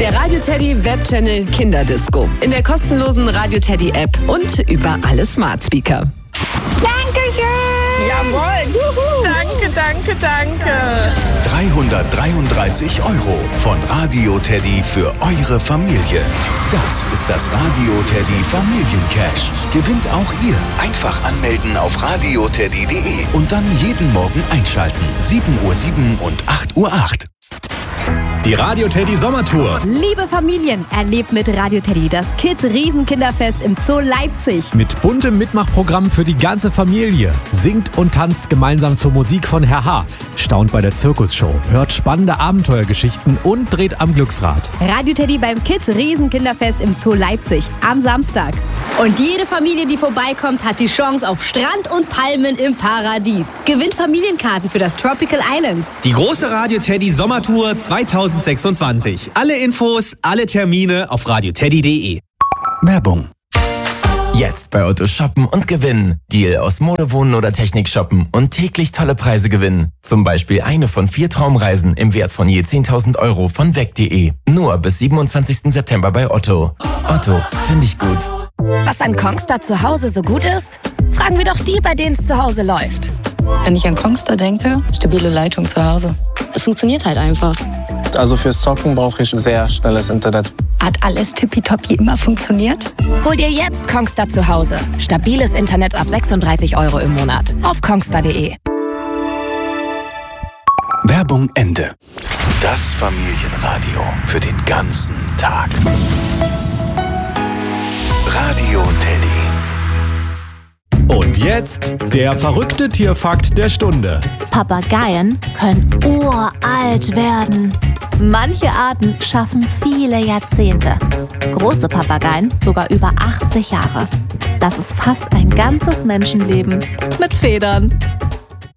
Der Radio Teddy Webchannel Kinderdisco. In der kostenlosen Radio Teddy App und über alle Smart Speaker. Dankeschön! Jawohl! Juhu. Danke. 333 € von Radio Teddy für eure Familie. Das ist das Radio Teddy Familiencash. Gewinnt auch ihr. Einfach anmelden auf radioteddy.de und dann jeden Morgen einschalten. 7:07 Uhr und 8:08 Uhr. Die Radio Teddy Sommertour. Liebe Familien, erlebt mit Radio Teddy das Kids Riesenkinderfest im Zoo Leipzig. Mit buntem Mitmachprogramm für die ganze Familie. Singt und tanzt gemeinsam zur Musik von Herr H. Staunt bei der Zirkusshow, hört spannende Abenteuergeschichten und dreht am Glücksrad. Radio Teddy beim Kids Riesenkinderfest im Zoo Leipzig am Samstag. Und jede Familie, die vorbeikommt, hat die Chance auf Strand und Palmen im Paradies. Gewinnt Familienkarten für das Tropical Islands. Die große Radio Teddy Sommertour 2026. Alle Infos, alle Termine auf radioteddy.de. Werbung. Jetzt bei Otto shoppen und gewinnen. Deal aus Mode, Wohnen oder Technik shoppen und täglich tolle Preise gewinnen. Zum Beispiel eine von 4 Traumreisen im Wert von je 10.000 € von weg.de. Nur bis 27. September bei Otto. Otto, finde ich gut. Was an Kongstar zu Hause so gut ist? Fragen wir doch die, bei denen es zu Hause läuft. Wenn ich an Kongstar denke, stabile Leitung zu Hause. Es funktioniert halt einfach. Also fürs Zocken brauche ich sehr schnelles Internet. Hat alles tippitoppi immer funktioniert? Hol dir jetzt Kongstar zu Hause. Stabiles Internet ab 36 € im Monat. Auf kongstar.de. Werbung Ende. Das Familienradio für den ganzen Tag. Radio Teddy. Und jetzt der verrückte Tierfakt der Stunde. Papageien können uralt werden. Manche Arten schaffen viele Jahrzehnte. Große Papageien sogar über 80 Jahre. Das ist fast ein ganzes Menschenleben mit Federn.